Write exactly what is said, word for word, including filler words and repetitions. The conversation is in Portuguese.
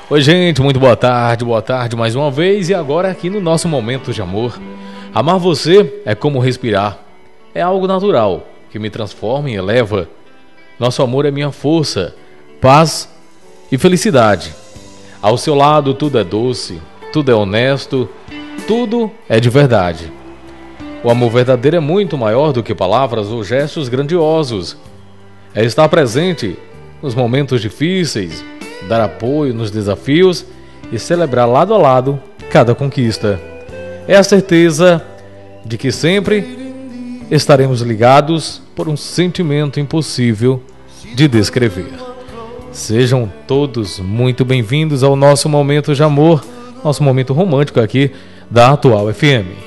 Oi, gente, muito boa tarde, boa tarde mais uma vez. E agora aqui no nosso momento de amor. Amar você é como respirar. É algo natural, que me transforma e eleva. Nosso amor é minha força, paz e felicidade. Ao seu lado tudo é doce, tudo é honesto, tudo é de verdade. O amor verdadeiro é muito maior do que palavras ou gestos grandiosos. É estar presente nos momentos difíceis, dar apoio nos desafios e celebrar lado a lado cada conquista. É a certeza de que sempre estaremos ligados por um sentimento impossível de descrever. Sejam todos muito bem-vindos ao nosso momento de amor, nosso momento romântico aqui da Atual F M.